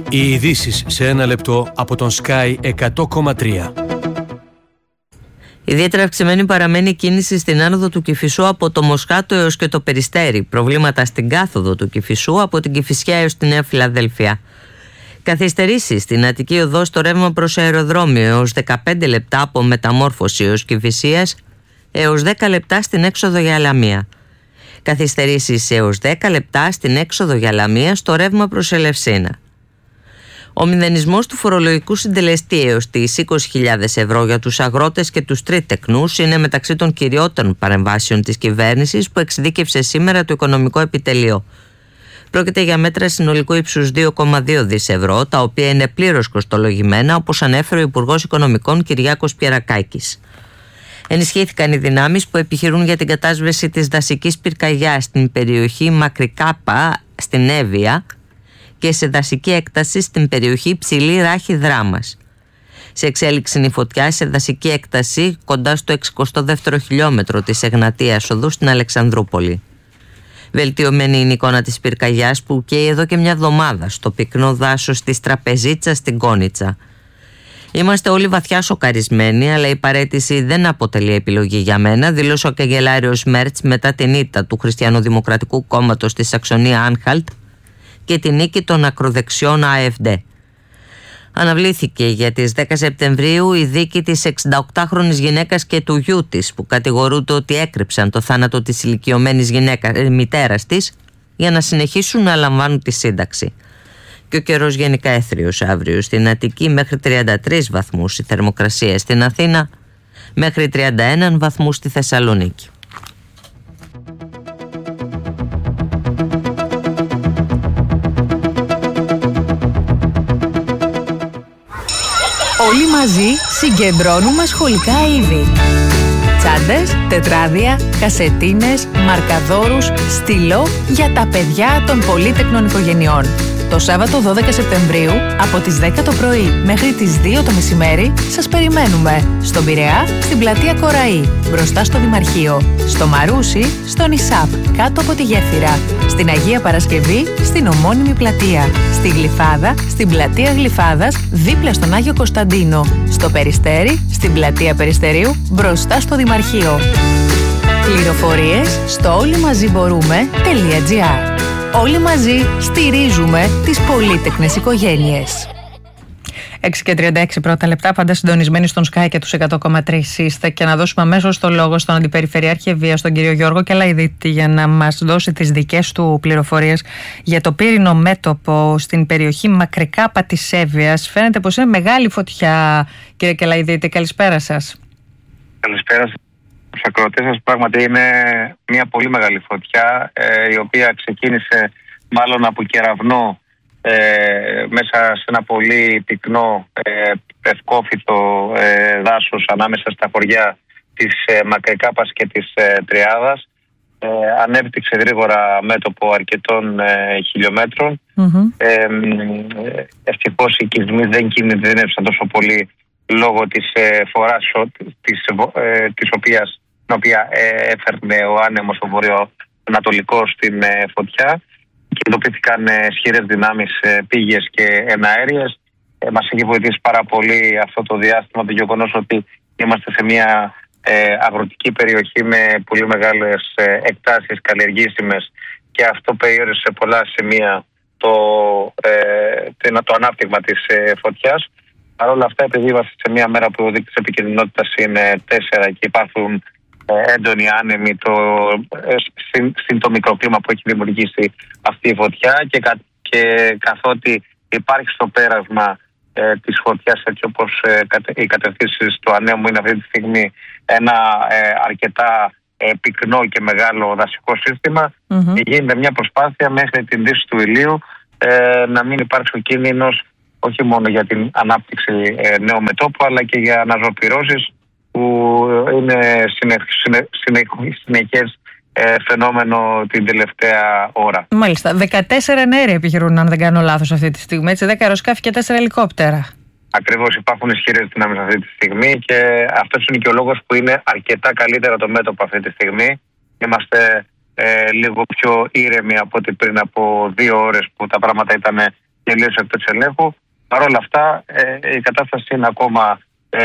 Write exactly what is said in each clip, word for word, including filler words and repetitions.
Οι ειδήσεις σε ένα λεπτό από τον Sky εκατό κόμμα τρία. Ιδιαίτερα αυξημένη παραμένει η κίνηση στην άνοδο του Κηφισού από το Μοσχάτο έως και το Περιστέρι. Προβλήματα στην κάθοδο του Κηφισού από την Κηφισιά έως τη Νέα Φιλαδέλφια. Καθυστερήσεις στην Αττική Οδό στο ρεύμα προς αεροδρόμιο έως δεκαπέντε λεπτά από Μεταμόρφωση έως Κηφισίας, έως δέκα λεπτά στην έξοδο για Λαμία. Καθυστερήσεις έως δέκα λεπτά στην έξοδο για Λαμία στο ρεύμα προς Ελευσίνα. Ο μηδενισμός του φορολογικού συντελεστή έως τις είκοσι χιλιάδες ευρώ για τους αγρότες και τους τρίτεκνους είναι μεταξύ των κυριότερων παρεμβάσεων της κυβέρνησης που εξειδίκευσε σήμερα το Οικονομικό Επιτελείο. Πρόκειται για μέτρα συνολικού ύψους δύο κόμμα δύο δισεκατομμύρια ευρώ, τα οποία είναι πλήρως κοστολογημένα, όπως ανέφερε ο Υπουργός Οικονομικών Κυριάκος Πιερακάκης. Ενισχύθηκαν οι δυνάμεις που επιχειρούν για την κατάσβεση της δασικής πυρκαγιάς στην περιοχή Μακρικάπα στην Εύβοια και σε δασική έκταση στην περιοχή Ψηλή Ράχη Δράμας. Σε εξέλιξη είναι η φωτιά σε δασική έκταση κοντά στο εξηκοστό δεύτερο χιλιόμετρο της Εγνατίας Οδού στην Αλεξανδρούπολη. Βελτιωμένη είναι η εικόνα της πυρκαγιάς που καίει εδώ και μια εβδομάδα στο πυκνό δάσος της Τραπεζίτσας στην Κόνιτσα. Είμαστε όλοι βαθιά σοκαρισμένοι, αλλά η παραίτηση δεν αποτελεί επιλογή για μένα, δήλωσε ο καγκελάριος Μέρτς μετά την ήττα του Χριστιανοδημοκρατικού Κόμματος στη Σαξονία Άνχαλτ και την νίκη των ακροδεξιών AfD. Αναβλήθηκε για τις δέκα Σεπτεμβρίου η δίκη της εξηνταοκτάχρονης γυναίκας και του γιού της που κατηγορούνται ότι έκρυψαν το θάνατο της ηλικιωμένης γυναίκα, μητέρας της για να συνεχίσουν να λαμβάνουν τη σύνταξη. Και ο καιρός γενικά έθριος αύριο στην Αττική μέχρι τριάντα τρεις βαθμούς η θερμοκρασία, στην Αθήνα μέχρι τριάντα ένα βαθμούς στη Θεσσαλονίκη. Όλοι μαζί συγκεντρώνουμε σχολικά είδη. Τσάντες, τετράδια, κασετίνες, μαρκαδόρους, στυλό για τα παιδιά των πολύτεκνων οικογενειών. Το Σάββατο δώδεκα Σεπτεμβρίου από τις δέκα το πρωί μέχρι τις δύο το μεσημέρι σας περιμένουμε στον Πειραιά, στην πλατεία Κοραή, μπροστά στο Δημαρχείο, στο Μαρούσι, στον Ισάπ, κάτω από τη Γέφυρα, στην Αγία Παρασκευή, στην ομώνυμη πλατεία, στη Γλυφάδα, στην πλατεία Γλυφάδας, δίπλα στον Άγιο Κωνσταντίνο, στο Περιστέρι, στην πλατεία Περιστερίου, μπροστά στο Δημαρχείο. Πληροφορίες στο όλοιμαζιμπορούμε.gr. Όλοι μαζί στηρίζουμε τις πολύτεκνες οικογένειες. έξι και τριάντα έξι πρώτα λεπτά, πάντα συντονισμένοι στον Sky και τους εκατό κόμμα τρία είστε, και να δώσουμε αμέσως το λόγο στον Αντιπεριφερειάρχη Ευβοίας, τον κύριο Γιώργο Κελαϊδίτη, για να μας δώσει τις δικές του πληροφορίες για το πύρινο μέτωπο στην περιοχή Μακρικάπα της Εύβοιας. Φαίνεται πως είναι μεγάλη φωτιά, κύριε Κελαϊδίτη. Καλησπέρα σας. Καλησπέρα σας. Στους ακροατές σας, πράγματι είναι μια πολύ μεγάλη φωτιά, ε, η οποία ξεκίνησε μάλλον από κεραυνό ε, μέσα σε ένα πολύ πυκνό ε, ευκόφυτο ε, δάσος ανάμεσα στα χωριά της ε, Μακρικάπας και της ε, Τριάδας. Ε, ανέπτυξε γρήγορα μέτωπο αρκετών ε, χιλιόμετρων. Mm-hmm. Ε, ε, ευτυχώς οι οικισμοί δεν κινδυνεύσαν τόσο πολύ λόγω της ε, φοράς της, ε, της οποίας, την οποία ε, έφερνε ο άνεμος ο βορειοανατολικός στην ε, φωτιά, και εντοπίστηκαν ε, ισχυρές δυνάμεις ε, πήγες και εναέριες. Ε, μας έχει βοηθήσει πάρα πολύ αυτό το διάστημα το γεγονός ότι είμαστε σε μια ε, αγροτική περιοχή με πολύ μεγάλες ε, εκτάσεις καλλιεργήσιμες, και αυτό περιόρισε σε πολλά σημεία το, ε, το ανάπτυγμα της ε, φωτιάς. Παρ' όλα αυτά, επειδή είμαστε σε μια μέρα που ο δείκτης επικινδυνότητας είναι τέσσερα και υπάρχουν ε, έντονοι άνεμοι το, ε, συν, συν το μικροκλίμα που έχει δημιουργήσει αυτή η φωτιά, και, κα, και καθότι υπάρχει στο πέρασμα ε, της φωτιάς, έτσι όπως ε, κατε, οι κατευθύνσεις του ανέμου είναι αυτή τη στιγμή ένα ε, αρκετά ε, πυκνό και μεγάλο δασικό σύστημα, mm-hmm. γίνεται μια προσπάθεια μέχρι την δύση του ηλίου ε, να μην υπάρξει ο κίνδυνος όχι μόνο για την ανάπτυξη ε, νέου μετώπου, αλλά και για αναζωπυρώσεις που είναι συνεχ, συνε, συνεχ, συνεχές ε, φαινόμενο την τελευταία ώρα. Μάλιστα. δεκατέσσερα εναέρια επιχειρούν, αν δεν κάνω λάθος, αυτή τη στιγμή. Έτσι, δέκα αεροσκάφη και τέσσερα ελικόπτερα. Ακριβώς, υπάρχουν ισχυρές δυνάμεις αυτή τη στιγμή, και αυτός είναι και ο λόγος που είναι αρκετά καλύτερο το μέτωπο αυτή τη στιγμή. Είμαστε ε, λίγο πιο ήρεμοι από ότι πριν από δύο ώρες που τα πράγματα ήταν τελείως εκτός ελέγχου. Παρ' όλα αυτά ε, η κατάσταση είναι ακόμα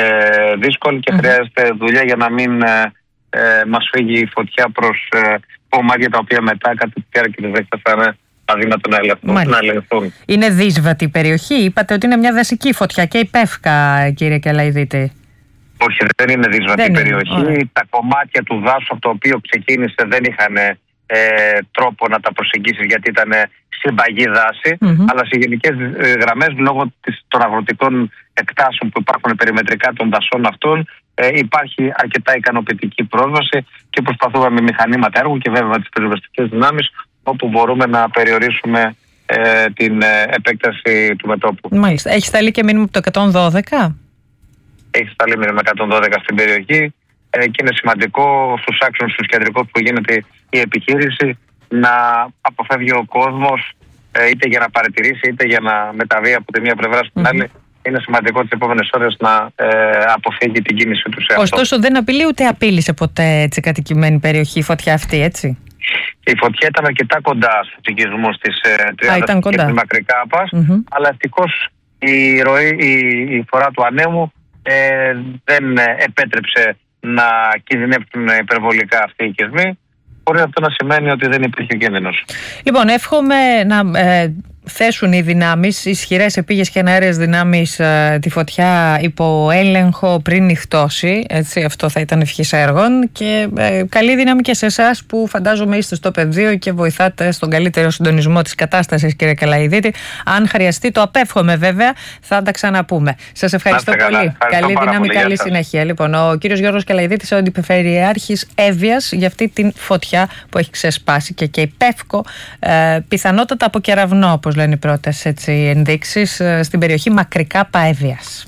ε, δύσκολη και mm. χρειάζεται δουλειά για να μην ε, ε, μας φύγει η φωτιά προς ε, κομμάτια τα οποία μετά κατά τη διάρκεια της δέκτας θα είναι αδύνατο να ελεγχθούν. Είναι δύσβατη η περιοχή. Είπατε ότι είναι μια δασική φωτιά και η Πεύκα, κύριε Κελαϊδίτη. Όχι, δεν είναι δύσβατη η περιοχή. Είναι. Τα κομμάτια του δάσου από το οποίο ξεκίνησε δεν είχαν ε, τρόπο να τα προσεγγίσεις γιατί ήταν συμπαγή δάση. Mm-hmm. Αλλά σε γενικές γραμμές, λόγω της, των αγροτικών εκτάσεων που υπάρχουν περιμετρικά των δασών αυτών, ε, υπάρχει αρκετά ικανοποιητική πρόσβαση και προσπαθούμε με μηχανήματα έργου και βέβαια τις πυροσβεστικές δυνάμεις όπου μπορούμε να περιορίσουμε ε, την ε, επέκταση του μετώπου. Μάλιστα. Έχει σταλεί και μήνυμα από το εκατόν δώδεκα. Έχει σταλεί μήνυμα εκατόν δώδεκα στην περιοχή ε, και είναι σημαντικό στους άξονες, στους κεντρικούς που γίνεται η επιχείρηση να αποφεύγει ο κόσμος ε, είτε για να παρατηρήσει είτε για να μεταβεί από τη μία πλευρά στην άλλη. Mm-hmm. Είναι σημαντικό τις επόμενες ώρες να ε, αποφύγει την κίνηση του σε αυτό. Ωστόσο δεν απειλεί ούτε απείλησε ποτέ έτσι κατοικημένη περιοχή η φωτιά αυτή, έτσι. Η φωτιά ήταν αρκετά κοντά στους οικισμούς της ε, Τριάδας και της Μακρικάπας, mm-hmm. αλλά ευτυχώς η, ροή, η, η φορά του ανέμου ε, δεν επέτρεψε να κινδυνεύσουν υπερβολικά αυτοί οι οικισμοί, χωρίς αυτό να σημαίνει ότι δεν υπήρχε κίνδυνος. Λοιπόν, εύχομαι να ε, θέσουν οι δυνάμεις, ισχυρές επίγειες και αέριες δυνάμεις, ε, τη φωτιά υπό έλεγχο πριν νυχτώσει. Έτσι, αυτό θα ήταν ευχής έργων. Και ε, καλή δύναμη και σε εσάς που φαντάζομαι είστε στο πεδίο και βοηθάτε στον καλύτερο συντονισμό της κατάστασης, κύριε Κελαϊδίτη. Αν χρειαστεί, το απέφχομαι βέβαια, θα τα ξαναπούμε. Σας ευχαριστώ πολύ. Ευχαριστώ καλή δύναμη, πολύ, καλή συνέχεια. Λοιπόν, ο κύριος Γιώργος Κελαϊδίτης, ο αντιπεριφερειάρχης Εύβοιας, για αυτή την φωτιά που έχει ξεσπάσει και, και η Πεύκο, ε, πιθανότατα από κεραυνό, όπως λένε οι πρώτες έτσι, ενδείξεις, στην περιοχή Μακρικάπα Εύβοιας.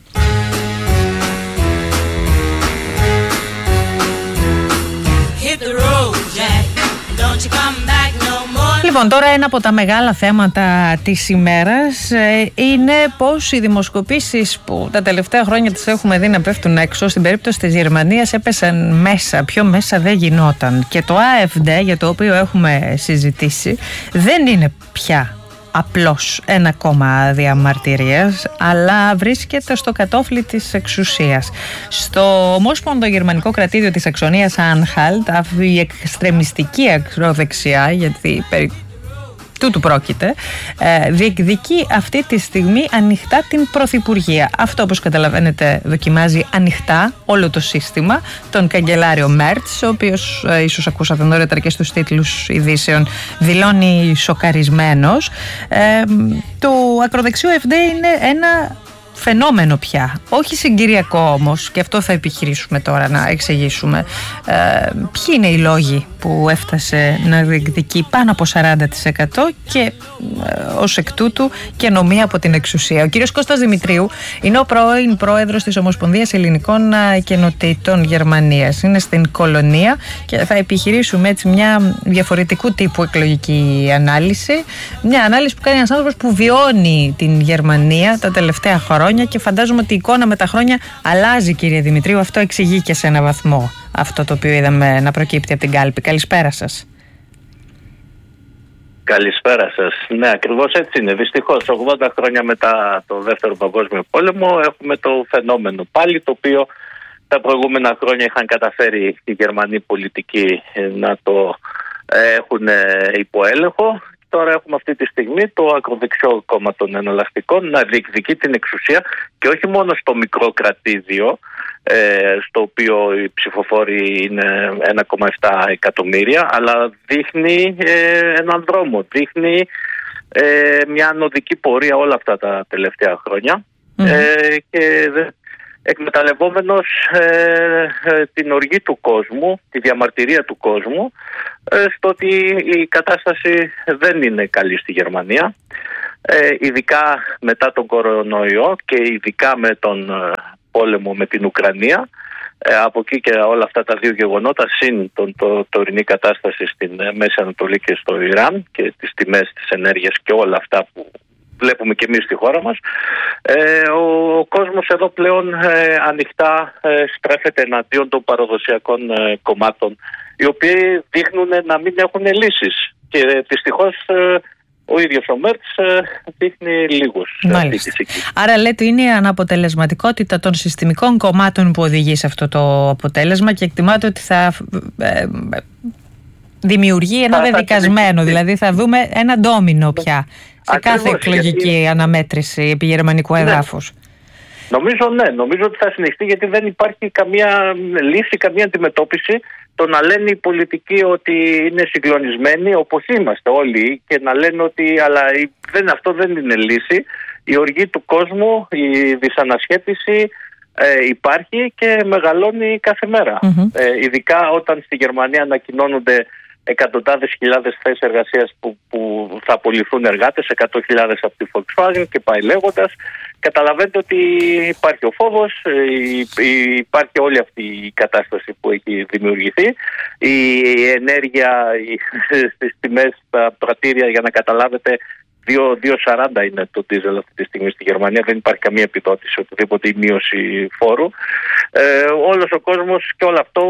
Λοιπόν, τώρα ένα από τα μεγάλα θέματα της ημέρας ε, είναι πως οι δημοσκοπήσεις που τα τελευταία χρόνια τις έχουμε δει να πέφτουν έξω, στην περίπτωση της Γερμανίας έπεσαν μέσα, πιο μέσα δεν γινόταν. Και το AfD, για το οποίο έχουμε συζητήσει, δεν είναι πια απλώς ένα κόμμα διαμαρτυρίας, αλλά βρίσκεται στο κατόφλι της εξουσίας. Στο ομόσπονδο γερμανικό κρατήδιο της Σαξονίας Άνχαλτ, η εξτρεμιστική ακροδεξιά, γιατί περί τούτου πρόκειται, ε, διεκδικεί αυτή τη στιγμή ανοιχτά την πρωθυπουργία. Αυτό, όπως καταλαβαίνετε, δοκιμάζει ανοιχτά όλο το σύστημα, τον καγκελάριο Μέρτς, ο οποίος ε, ίσως ακούσατε νωρίτερα και στους τίτλους ειδήσεων, δηλώνει σοκαρισμένος. Ε, το ακροδεξιό AfD είναι ένα φαινόμενο πια, όχι συγκυριακό όμως, και αυτό θα επιχειρήσουμε τώρα να εξηγήσουμε. Ε, ποιοι είναι οι λόγοι που έφτασε να διεκδικεί πάνω από σαράντα τοις εκατό και ε, ως εκ τούτου καινομία από την εξουσία. Ο κύριος Κώστας Δημητρίου είναι ο πρώην πρόεδρος της Ομοσπονδίας Ελληνικών Κοινοτήτων Γερμανίας. Είναι στην Κολονία και θα επιχειρήσουμε έτσι μια διαφορετικού τύπου εκλογική ανάλυση. Μια ανάλυση που κάνει ένας άνθρωπος που βιώνει την Γερμανία τα τελευταία χρόνια και φαντάζομαι ότι η εικόνα με τα χρόνια αλλάζει, κύριε Δημητρίου. Αυτό εξηγεί και σε έναν βαθμό αυτό το οποίο είδαμε να προκύπτει από την κάλπη. Καλησπέρα σας. Καλησπέρα σας. Ναι, ακριβώς έτσι είναι. Δυστυχώς, ογδόντα χρόνια μετά το Δεύτερο Παγκόσμιο Πόλεμο έχουμε το φαινόμενο πάλι, το οποίο τα προηγούμενα χρόνια είχαν καταφέρει οι Γερμανοί πολιτικοί να το έχουν υπό έλεγχο. Τώρα έχουμε αυτή τη στιγμή το ακροδεξιό κόμμα των εναλλακτικών να διεκδικεί την εξουσία και όχι μόνο στο μικρό κρατήδιο, ε, στο οποίο οι ψηφοφόροι είναι ένα κόμμα επτά εκατομμύρια, αλλά δείχνει ε, έναν δρόμο, δείχνει ε, μια ανωδική πορεία όλα αυτά τα τελευταία χρόνια mm-hmm. ε, και εκμεταλλευόμενος ε, ε, την οργή του κόσμου, τη διαμαρτυρία του κόσμου ε, στο ότι η κατάσταση δεν είναι καλή στη Γερμανία, ε, ειδικά μετά τον κορονοϊό και ειδικά με τον ε, πόλεμο με την Ουκρανία. Ε, από εκεί και όλα αυτά τα δύο γεγονότα, συν τον το, τωρινή κατάσταση στην ε, Μέση Ανατολή και στο Ιράν και τις τιμές της ενέργειας και όλα αυτά που βλέπουμε και εμείς στη χώρα μας, ε, ο, ο κόσμος εδώ πλέον ε, ανοιχτά ε, στρέφεται εναντίον των παραδοσιακών ε, κομμάτων, οι οποίοι δείχνουν να μην έχουν λύσεις. Και δυστυχώς ε, ο ίδιος ο Μέρτς δείχνει λίγους. Άρα λέτε είναι η αναποτελεσματικότητα των συστημικών κομμάτων που οδηγεί σε αυτό το αποτέλεσμα και εκτιμάτε ότι θα ε, δημιουργεί ένα δεδικασμένο, δηλαδή θα δούμε ένα ντόμινο πια σε Ακριβώς, κάθε εκλογική γιατί... αναμέτρηση επί γερμανικού εδάφους. Ναι. Νομίζω ναι, νομίζω ότι θα συνεχιστεί γιατί δεν υπάρχει καμία λύση, καμία αντιμετώπιση. Το να λένε οι πολιτικοί ότι είναι συγκλονισμένοι όπως είμαστε όλοι και να λένε ότι αλλά δεν, αυτό δεν είναι λύση. Η οργή του κόσμου, η δυσανασχέτιση ε, υπάρχει και μεγαλώνει κάθε μέρα. Mm-hmm. Ε, ειδικά όταν στη Γερμανία ανακοινώνονται εκατοντάδες χιλιάδες θέσεις εργασίας που, που θα απολυθούν εργάτες, εκατό χιλιάδες από τη Volkswagen και πάει λέγοντας. Καταλαβαίνετε ότι υπάρχει ο φόβος, υπάρχει όλη αυτή η κατάσταση που έχει δημιουργηθεί. Η ενέργεια στις τιμές, στα πρατήρια, για να καταλάβετε, δύο σαράντα είναι το ντίζελ αυτή τη στιγμή στη Γερμανία. Δεν υπάρχει καμία επιδότηση, οτιδήποτε η μείωση φόρου. Ε, όλος ο κόσμος και όλο αυτό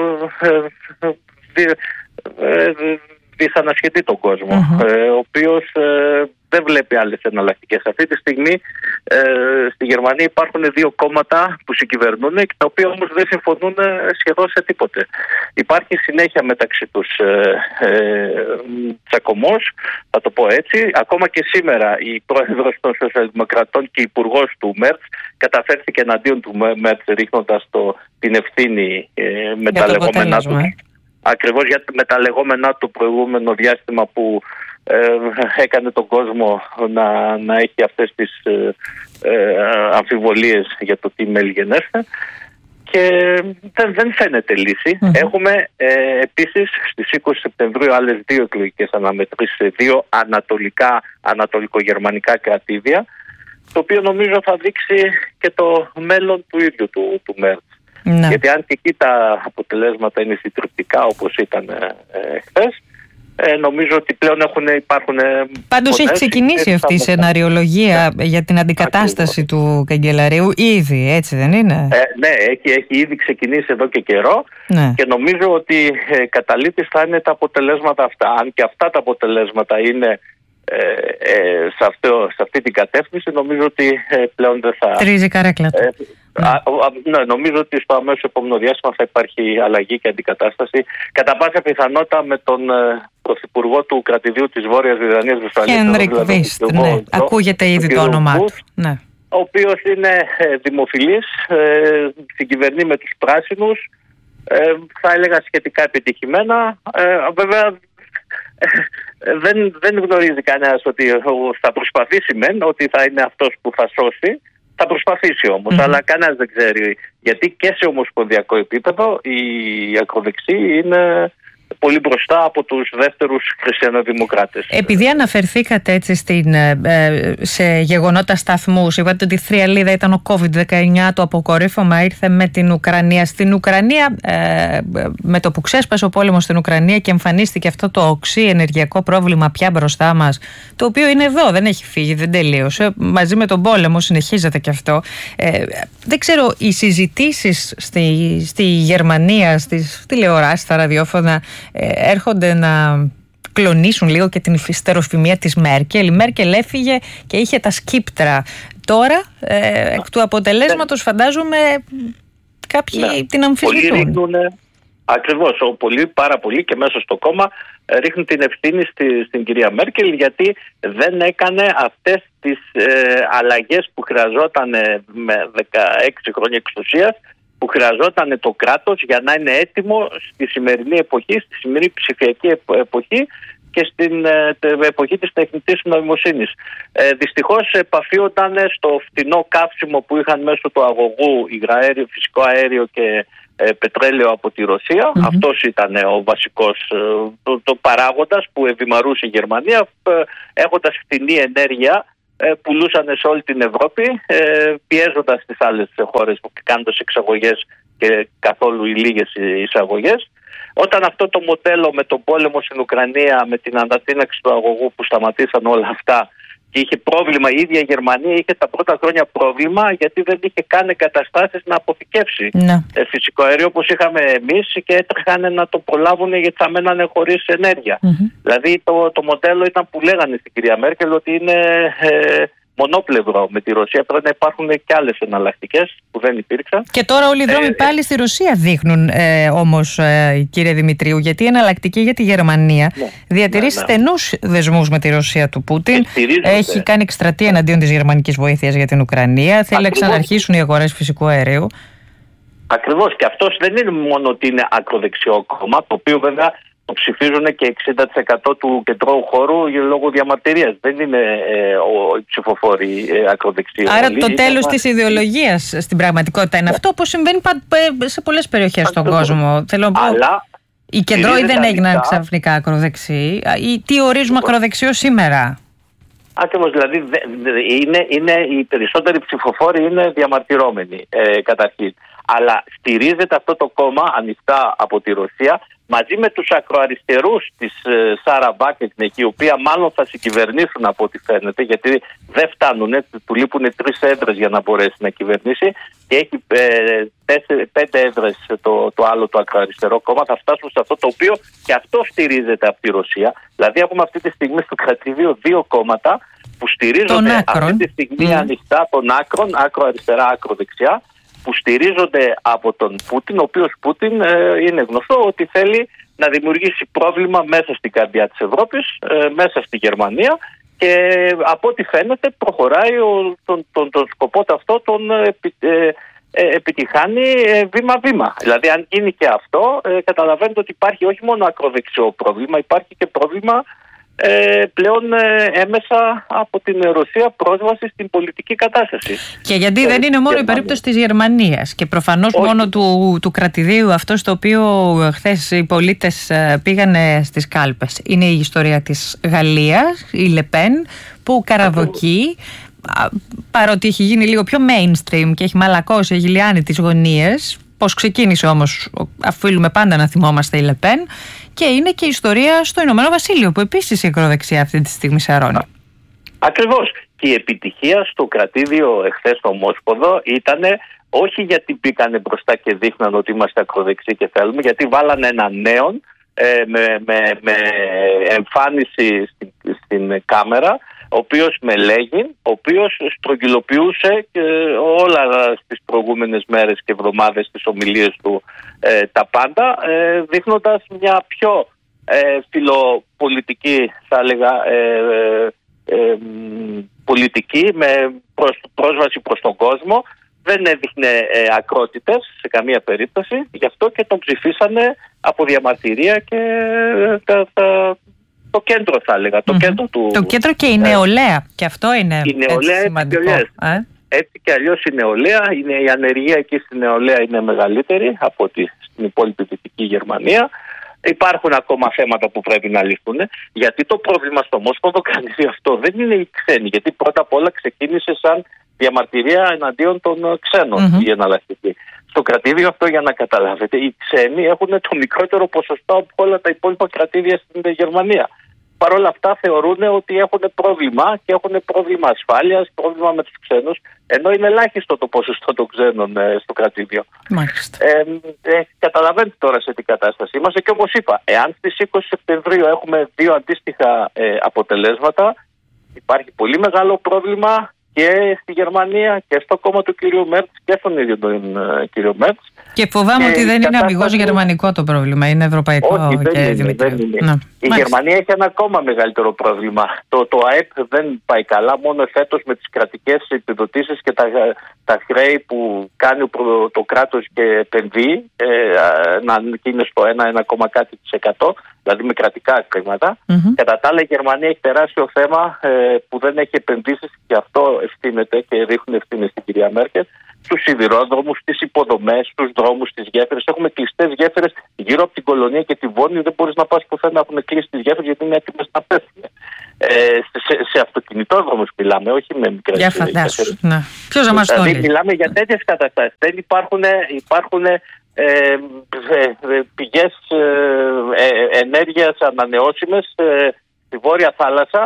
ε, ε, ε, δυσανασχετεί τον κόσμο, mm-hmm. ε, ο οποίος ε, δεν βλέπει άλλες εναλλακτικές. Αυτή τη στιγμή ε, στη Γερμανία υπάρχουν δύο κόμματα που συγκυβερνούν και τα οποία όμως δεν συμφωνούν σχεδόν σε τίποτε. Υπάρχει συνέχεια μεταξύ τους ε, ε, τσακωμός, θα το πω έτσι. Ακόμα και σήμερα η πρόεδρος των Σοσιαλδημοκρατών και υπουργός του Μέρτς καταφέρθηκε εναντίον του Μέρτς ρίχνοντας το, την ευθύνη ε, με τα λεγόμενά του. Ακριβώς για, με τα λεγόμενά του προηγούμενο διάστημα που ε, έκανε τον κόσμο να, να έχει αυτές τις ε, ε, αμφιβολίες για το τι μέλγενέστε και δεν, δεν φαίνεται λύση. Mm-hmm. Έχουμε ε, επίσης στις είκοσι Σεπτεμβρίου άλλες δύο εκλογικές αναμετρήσεις σε δύο ανατολικά, ανατολικογερμανικά κρατήδια, το οποίο νομίζω θα δείξει και το μέλλον του ίδιου του, του Μέρτς. Ναι. Γιατί αν και εκεί τα αποτελέσματα είναι συντριπτικά όπως ήταν ε, χθες, ε, νομίζω ότι πλέον έχουν, υπάρχουν... Πάντως έχει ξεκινήσει αυτή η σεναριολογία ναι. για την αντικατάσταση Ακριβώς. του καγκελαρίου ήδη, έτσι δεν είναι? Ε, ναι, έχει, έχει ήδη ξεκινήσει εδώ και καιρό ναι. και νομίζω ότι ε, καταλήτης θα είναι τα αποτελέσματα αυτά. Αν και αυτά τα αποτελέσματα είναι ε, ε, σε, αυτό, σε αυτή την κατεύθυνση, νομίζω ότι ε, πλέον δεν θα... Τρίζει καρέκλα του. Ε, Α, α, ναι, νομίζω ότι στο αμέσως επόμενο διάστημα θα υπάρχει αλλαγή και αντικατάσταση. Κατά πάσα πιθανότητα με τον ε, πρωθυπουργό του κρατηδίου της Βόρειας Βρετανίας, Χένρικ Βίστ, ναι. Ακούγεται ήδη το όνομά του. Ναι. Ο οποίος είναι ε, δημοφιλής, ε, συγκυβερνεί με τους πράσινους, ε, θα έλεγα σχετικά επιτυχημένα. Ε, βέβαια, ε, δεν, δεν γνωρίζει κανένας ότι θα προσπαθήσει μεν, ότι θα είναι αυτός που θα σώσει. Θα προσπαθήσει όμως, mm-hmm. αλλά κανένας δεν ξέρει. Γιατί και σε ομοσπονδιακό επίπεδο οι ακροδεξιοί είναι πολύ μπροστά από τους δεύτερους χριστιανοδημοκράτες. Επειδή αναφερθήκατε έτσι στην, ε, σε γεγονότα σταθμούς, είπατε ότι η θριαλίδα ήταν ο κόβιντ δεκαεννιά, το αποκορύφωμα ήρθε με την Ουκρανία. Στην Ουκρανία, ε, με το που ξέσπασε ο πόλεμος στην Ουκρανία και εμφανίστηκε αυτό το οξύ ενεργειακό πρόβλημα πια μπροστά μας, το οποίο είναι εδώ, δεν έχει φύγει, δεν τελείωσε. Μαζί με τον πόλεμο συνεχίζεται και αυτό. Ε, δεν ξέρω, οι συζητήσεις στη, στη Γερμανία, στις τηλεοράσεις, στα ραδιόφωνα, έρχονται να κλονίσουν λίγο και την υφιστεροφημία της Μέρκελ. Η Μέρκελ έφυγε και είχε τα σκύπτρα. Τώρα, ε, εκ του αποτελέσματος, φαντάζομαι κάποιοι ναι. την αμφισβητούν. Ακριβώς, πολλοί, πάρα πολλοί και μέσα στο κόμμα ρίχνουν την ευθύνη στη, στην κυρία Μέρκελ γιατί δεν έκανε αυτές τις ε, αλλαγές που χρειαζόταν με δεκαέξι χρόνια εξουσίας, που χρειαζόταν το κράτος για να είναι έτοιμο στη σημερινή εποχή, στη σημερινή ψηφιακή εποχή και στην ε, εποχή της τεχνητής νοημοσύνης. Ε, δυστυχώς επαφίονταν στο φτηνό καύσιμο που είχαν μέσω του αγωγού υγραέριο, φυσικό αέριο και ε, πετρέλαιο από τη Ρωσία. Mm-hmm. Αυτός ήταν ο βασικός ε, το, το παράγοντας που ευημαρούσε η Γερμανία, ε, έχοντας φτηνή ενέργεια. Πουλούσαν σε όλη την Ευρώπη, πιέζοντας τις άλλες χώρες που κάνοντας εξαγωγές και καθόλου οι λίγες εισαγωγές. Όταν αυτό το μοντέλο με τον πόλεμο στην Ουκρανία, με την ανατείναξη του αγωγού που σταματήσαν όλα αυτά Και είχε πρόβλημα, η ίδια η Γερμανία είχε τα πρώτα χρόνια πρόβλημα γιατί δεν είχε καν εγκαταστάσεις να αποθηκεύσει ναι. φυσικό αέριο όπως είχαμε εμείς και έτρεχαν να το προλάβουν γιατί θα μένανε χωρίς ενέργεια. Mm-hmm. Δηλαδή το, το μοντέλο ήταν που λέγανε στην κυρία Μέρκελ ότι είναι ε, μονόπλευρο με τη Ρωσία. Πρέπει να υπάρχουν και άλλες εναλλακτικές που δεν υπήρξαν. Και τώρα όλοι οι δρόμοι ε, πάλι στη Ρωσία δείχνουν ε, όμως, ε, κύριε Δημητρίου, γιατί η εναλλακτική για τη Γερμανία ναι, διατηρεί ναι, ναι. στενούς δεσμούς με τη Ρωσία του Πούτιν. Έχει κάνει εκστρατεία εναντίον της γερμανικής βοήθειας για την Ουκρανία. Θέλει να ξαναρχίσουν οι αγορές φυσικού αερίου. Ακριβώς. Και αυτός δεν είναι μόνο ότι είναι ακροδεξιό κόμμα, το οποίο βέβαια το ψηφίζουν και εξήντα τοις εκατό του κεντρώου χώρου λόγω διαμαρτυρίας. Δεν είναι ε, ο, οι ψηφοφόροι ε, ακροδεξιοί. Άρα όλοι, το τέλος είναι... της ιδεολογίας στην πραγματικότητα είναι yeah. αυτό, όπως συμβαίνει σε πολλές περιοχές στον κόσμο. Θέλω να πω, αλλά οι κεντρώοι δεν έγιναν ανοιχτά. Ξαφνικά ακροδεξιοί. Ή τι ορίζουμε ακροδεξιό σήμερα? Ακριβώς, δηλαδή δε, δε, είναι, είναι, οι περισσότεροι ψηφοφόροι είναι διαμαρτυρώμενοι ε, καταρχήν. Αλλά στηρίζεται αυτό το κόμμα ανοιχτά από τη Ρωσία μαζί με τους ακροαριστερούς της ε, Σάρα Βάκνεκ, η οποία μάλλον θα συγκυβερνήσουν από ό,τι φαίνεται, γιατί δεν φτάνουν, ε, του λείπουν τρεις έδρες για να μπορέσει να κυβερνήσει και έχει ε, τέσσερι, πέντε έδρες το, το άλλο το ακροαριστερό κόμμα. Θα φτάσουν σε αυτό το οποίο και αυτό στηρίζεται από τη Ρωσία. Δηλαδή έχουμε αυτή τη στιγμή στο κρατήδιο δύο κόμματα που στηρίζονται αυτή τη στιγμή mm. ανοιχτά των άκρων, άκρο αριστερά, άκρο δεξιά, που στηρίζονται από τον Πούτιν, ο οποίος Πούτιν ε, είναι γνωστό ότι θέλει να δημιουργήσει πρόβλημα μέσα στην καρδιά της Ευρώπης, ε, μέσα στη Γερμανία, και από ό,τι φαίνεται προχωράει ο, τον, τον, τον σκοπό αυτό τον επι, ε, ε, επιτυχάνει ε, βήμα-βήμα. Δηλαδή αν γίνει και αυτό, ε, καταλαβαίνετε ότι υπάρχει όχι μόνο ακροδεξιό πρόβλημα, υπάρχει και πρόβλημα Ε, πλέον ε, έμεσα από την Ρωσία πρόσβαση στην πολιτική κατάσταση. Και γιατί ε, δεν είναι μόνο η περίπτωση της Γερμανίας και προφανώς όχι. μόνο του, του κρατηδίου αυτό στο οποίο χθες οι πολίτες πήγανε στις κάλπες. Είναι η ιστορία της Γαλλίας, η Λεπέν, που καραδοκεί, παρότι έχει γίνει λίγο πιο mainstream και έχει μαλακώσει, έχει λιάνει τις γωνίες. Πώς ξεκίνησε όμως, οφείλουμε πάντα να θυμόμαστε, η Λεπέν, και είναι και η ιστορία στο Ηνωμένο Βασίλειο που επίσης η ακροδεξιά αυτή τη στιγμή σαρώνει. Ακριβώς. Και η επιτυχία στο κρατήδιο εχθές στο Ομόσπονδο ήταν όχι γιατί μπήκανε μπροστά και δείχναν ότι είμαστε ακροδεξιοί και θέλουμε, γιατί βάλανε έναν νέον ε, με, με, με εμφάνιση στην, στην κάμερα, ο οποίος με λέγει, ο οποίος στρογγυλοποιούσε και όλα στις προηγούμενες μέρες και εβδομάδες τις ομιλίες του ε, τα πάντα, ε, δείχνοντας μια πιο ε, φιλοπολιτική, θα έλεγα, ε, ε, ε, πολιτική, με προς, πρόσβαση προς τον κόσμο. Δεν έδειχνε ε, ακρότητες σε καμία περίπτωση, γι' αυτό και τον ψηφίσανε από διαμαρτυρία και ε, τα... τα το κέντρο, θα έλεγα. Το, mm-hmm. κέντρο, του, το κέντρο και η νεολαία. Ε, και αυτό είναι η νεολαία, έτσι σημαντικό. Έτσι και, ε? έτσι και αλλιώς η νεολαία, είναι, η ανεργία εκεί στη νεολαία είναι μεγαλύτερη από ότι στην υπόλοιπη Δυτική Γερμανία. Υπάρχουν ακόμα θέματα που πρέπει να λυθούν. Γιατί το πρόβλημα στο Ομόσπονδο κρατήδιο αυτό δεν είναι οι ξένοι. Γιατί πρώτα απ' όλα ξεκίνησε σαν διαμαρτυρία εναντίον των ξένων mm-hmm. η εναλλακτική. Στο κρατήδιο αυτό, για να καταλάβετε, οι ξένοι έχουν το μικρότερο ποσοστό από όλα τα υπόλοιπα κρατήδια στην Γερμανία. Παρ' όλα αυτά θεωρούν ότι έχουν πρόβλημα και έχουν πρόβλημα ασφάλειας, πρόβλημα με τους ξένους, ενώ είναι ελάχιστο το ποσοστό των ξένων ε, στο κρατήδιο. Μάλιστα. Ε, ε, καταλαβαίνετε τώρα σε τι κατάσταση είμαστε, και όπως είπα, εάν στις είκοσι Σεπτεμβρίου έχουμε δύο αντίστοιχα ε, αποτελέσματα, υπάρχει πολύ μεγάλο πρόβλημα και στη Γερμανία και στο κόμμα του κυρίου Μέρτς και στον ίδιο τον uh, κύριο Μέρτς. Και φοβάμαι και ότι δεν είναι αμιγώς γερμανικό το πρόβλημα, είναι ευρωπαϊκό. Όχι, δεν και είναι, δεν είναι. Να, η μάλιστα. Γερμανία έχει ένα ακόμα μεγαλύτερο πρόβλημα. Το, το ΑΕΠ δεν πάει καλά, μόνο φέτος με τις κρατικές επιδοτήσεις και τα, τα χρέη που κάνει το, το κράτος και επενδύει, ε, να είναι στο ένα, ένα κόμμα κάτι της εκατό, δηλαδή με κρατικά χρήματα. Mm-hmm. Κατά τα άλλα, η Γερμανία έχει τεράστιο θέμα ε, που δεν έχει επενδύσεις, και αυτό ευθύνεται και ρίχνουν ευθύνες στην κυρία Μέρκελ, στους σιδηρόδρομους, στις υποδομές, στους δρόμους, στις γέφυρες. Έχουμε κλειστές γέφυρες γύρω από την Κολονία και τη Βόνη. Δεν μπορείς να πας πουθενά, έχουν κλείσει τις γέφυρες γιατί είναι έτοιμες να πέφτουν. Ε, σε, σε αυτοκινητόδρομους μιλάμε, όχι με μικρές γέφυρες. Για φαντάσου. Ναι. Ποιος να μας το λέει. Μιλάμε για τέτοιες καταστάσεις. Δεν υπάρχουν, υπάρχουν ε, ε, ε, πηγές ε, ε, ενέργειας ανανεώσιμες ε, στη Βόρεια Θάλασσα,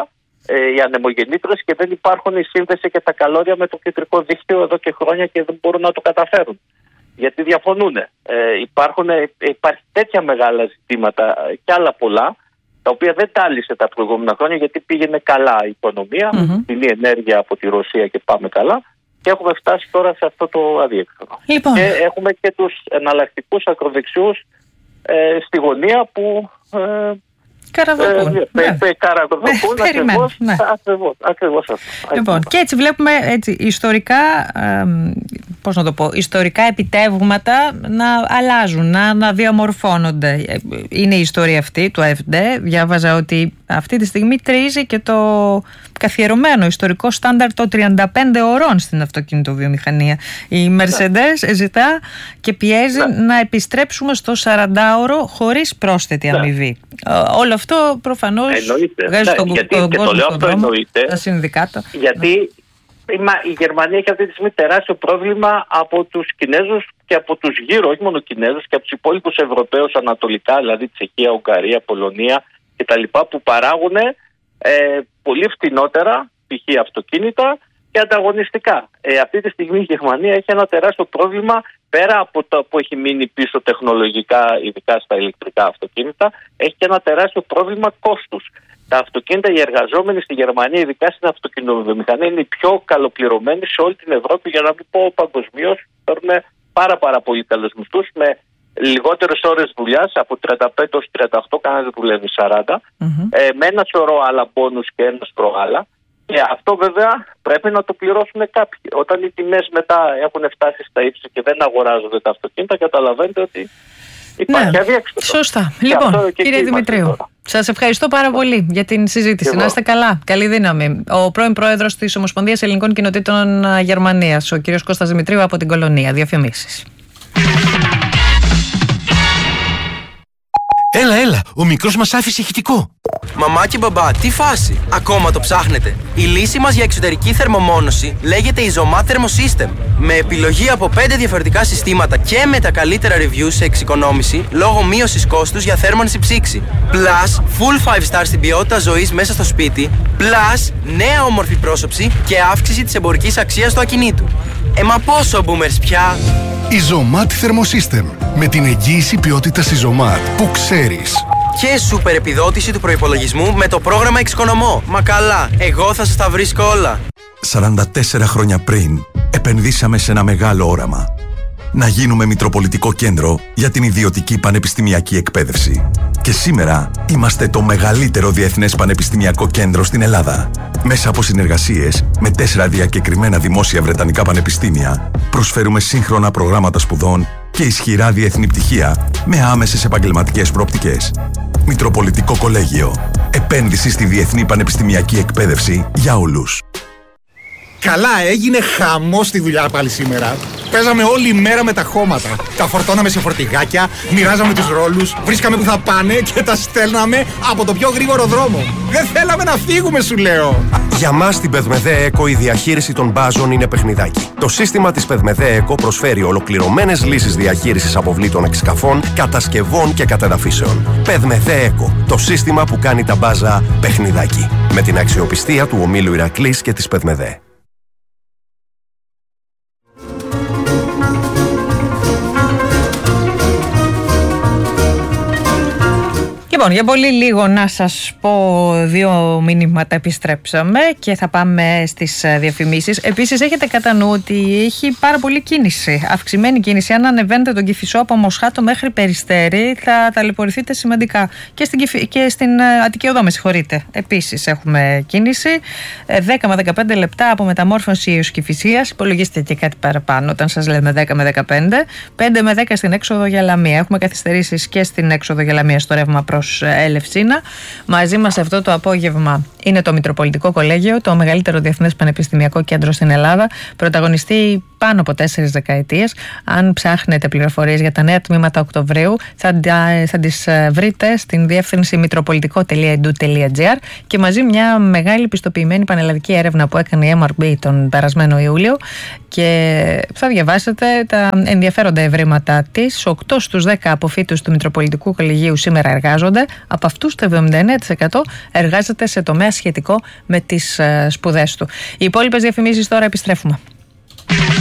οι ανεμογεννήτρες και δεν υπάρχουν η σύνδεση και τα καλώδια με το κεντρικό δίκτυο εδώ και χρόνια και δεν μπορούν να το καταφέρουν. Γιατί διαφωνούν. Ε, υπάρχουν, υπάρχει τέτοια μεγάλα ζητήματα και άλλα πολλά, τα οποία δεν τάλισε τα προηγούμενα χρόνια γιατί πήγαινε καλά η οικονομία, mm-hmm. την ενέργεια από τη Ρωσία και πάμε καλά. Και έχουμε φτάσει τώρα σε αυτό το αδιέξοδο. Λοιπόν. Και έχουμε και τους εναλλακτικούς ακροδεξιούς ε, στη γωνία που... Ε, Καραδοκούν. Ε, ναι. πε, καραδοκούν ναι, ακριβώς, ναι. ακριβώς, ακριβώς αυτό. Λοιπόν, και έτσι βλέπουμε έτσι, ιστορικά, ε, πώς να το πω, ιστορικά επιτεύγματα να αλλάζουν, να, να διαμορφώνονται. Είναι η ιστορία αυτή του ΑΕΦΝΤ. Διάβαζα ότι αυτή τη στιγμή τρίζει και το καθιερωμένο ιστορικό στάνταρ των τριάντα πέντε ωρών στην αυτοκινητοβιομηχανία. Η Mercedes ναι. ζητά και πιέζει ναι. να επιστρέψουμε στο σαραντάωρο χωρίς πρόσθετη ναι. αμοιβή. Όλο αυτό προφανώς βγάζει ναι, τον, γιατί, τον και κόσμο το λέω στον αυτό δρόμο, εννοείται, τα συνδικάτα. Γιατί ναι. η Γερμανία έχει αυτή τη στιγμή τεράστιο πρόβλημα από τους Κινέζους και από τους γύρω, όχι μόνο Κινέζους, και από τους υπόλοιπους Ευρωπαίους ανατολικά, δηλαδή Τσεχία, Ουγγαρία, Πολωνία κτλ. Που παράγουν ε, πολύ φτηνότερα π.χ. αυτοκίνητα και ανταγωνιστικά. Ε, αυτή τη στιγμή η Γερμανία έχει ένα τεράστιο πρόβλημα πέρα από το που έχει μείνει πίσω τεχνολογικά, ειδικά στα ηλεκτρικά αυτοκίνητα, έχει και ένα τεράστιο πρόβλημα κόστους. Τα αυτοκίνητα, οι εργαζόμενοι στη Γερμανία, ειδικά στην αυτοκινητοβιομηχανία, είναι οι πιο καλοπληρωμένοι σε όλη την Ευρώπη, για να μην πω παγκοσμίως. Παίρνουν πάρα, πάρα πολύ καλούς μισθούς με λιγότερες ώρες δουλειάς, από τριάντα πέντε έως τριάντα οκτώ, κανένας δεν δουλεύει σαράντα, mm-hmm. ε, με ένα σωρό άλλα μπόνους και ένα σωρό άλλα. Και αυτό βέβαια πρέπει να το πληρώσουν κάποιοι. Όταν οι τιμές μετά έχουν φτάσει στα ύψη και δεν αγοράζονται τα αυτοκίνητα, καταλαβαίνετε ότι υπάρχει ναι, αδιέξοδο. Σωστά. Λοιπόν, κύριε Δημητρίου, σας ευχαριστώ πάρα πολύ για την συζήτηση. Να είστε καλά. Καλή δύναμη. Ο πρώην πρόεδρος της Ομοσπονδίας Ελληνικών Κοινοτήτων Γερμανίας, ο κύριος Κώστας Δημητρίου από την Κολωνία. Διαφημίσεις. Έλα, έλα, ο μικρός μας άφησε ηχητικό. Μαμά και μπαμπά, τι φάση, ακόμα το ψάχνετε? Η λύση μας για εξωτερική θερμομόνωση λέγεται Isomat Thermosystem. Με επιλογή από πέντε διαφορετικά συστήματα και με τα καλύτερα reviews σε εξοικονόμηση λόγω μείωσης κόστους για θέρμανση ψήξη. Plus, full five star στην ποιότητα ζωής μέσα στο σπίτι. Plus, νέα όμορφη πρόσωψη και αύξηση της εμπορικής αξίας του ακινήτου. Ε, μα πόσο boomers πια! Isomat Thermosystem. Με την εγγύηση ποιότητας Isomat που ξέρεις. Και σούπερ επιδότηση του προϋπολογισμού με το πρόγραμμα Εξοικονομώ. Μα καλά, εγώ θα σας τα βρίσκω όλα. σαράντα τέσσερα χρόνια πριν, επενδύσαμε σε ένα μεγάλο όραμα. Να γίνουμε Μητροπολιτικό Κέντρο για την ιδιωτική πανεπιστημιακή εκπαίδευση. Και σήμερα είμαστε το μεγαλύτερο διεθνές πανεπιστημιακό κέντρο στην Ελλάδα. Μέσα από συνεργασίες με τέσσερα διακεκριμένα δημόσια βρετανικά πανεπιστήμια, προσφέρουμε σύγχρονα προγράμματα σπουδών και ισχυρά διεθνή πτυχία με άμεσες επαγγελματικές προοπτικές. Μητροπολιτικό Κολέγιο. Επένδυση στη διεθνή πανεπιστημιακή εκπαίδευση για όλους. Καλά, έγινε χαμός στη δουλειά πάλι σήμερα. Παίζαμε όλη μέρα με τα χώματα. Τα φορτώναμε σε φορτηγάκια, μοιράζαμε τους ρόλους, βρίσκαμε που θα πάνε και τα στέλναμε από το πιο γρήγορο δρόμο. Δεν θέλαμε να φύγουμε, σου λέω. Για μας στην Πεδμεδέ Εκο η διαχείριση των μπάζων είναι παιχνιδάκι. Το σύστημα της Πεδμεδέ Εκο προσφέρει ολοκληρωμένες λύσεις διαχείρισης αποβλήτων εξκαφών, κατασκευών και κατεδαφίσεων. Πεδμεδέ Εκο, το σύστημα που κάνει τα μπάζα παιχνιδάκι. Με την αξιοπιστία του ομίλου Ηρακλής και της Πεδμεδέ. Λοιπόν, για πολύ λίγο να σας πω δύο μηνύματα, επιστρέψαμε και θα πάμε στις διαφημίσεις. Επίσης έχετε κατά νου ότι έχει πάρα πολύ κίνηση, αυξημένη κίνηση. Αν ανεβαίνετε τον Κηφισό από Μοσχάτο μέχρι Περιστέρι θα ταλαιπωρηθείτε σημαντικά. Και στην, και στην Αττική Οδό, με συγχωρείτε. Επίσης έχουμε κίνηση, δέκα με δεκαπέντε λεπτά από Μεταμόρφωση έως Κηφισίας. Υπολογίστε και κάτι παραπάνω όταν σας λέμε δέκα με δεκαπέντε. πέντε με δέκα στην έξοδο για Λαμία. Έχουμε καθυστερήσεις και στην έξοδο για Λαμία στο ρεύμα προς Ελευσίνα. Μαζί μας αυτό το απόγευμα είναι το Μητροπολιτικό Κολέγιο, το μεγαλύτερο διεθνές πανεπιστημιακό κέντρο στην Ελλάδα. Πρωταγωνιστεί πάνω από τέσσερις δεκαετίες. Αν ψάχνετε πληροφορίες για τα νέα τμήματα Οκτωβρίου, θα, θα τις βρείτε στην διεύθυνση μητροπολιτικό τελεία e d u τελεία g r και μαζί μια μεγάλη πιστοποιημένη πανελλαδική έρευνα που έκανε η εμ αρ μπι τον περασμένο Ιούλιο και θα διαβάσετε τα ενδιαφέροντα ευρήματα της. οκτώ στους δέκα αποφύτους του Μητροπολιτικού Κολεγίου σήμερα εργάζονται. Από αυτούς το εβδομήντα εννέα τοις εκατό εργάζεται σε τομέα σχετικό με τις σπουδές του. Οι υπόλοιπες διαφημίσεις τώρα, επιστρέφουμε.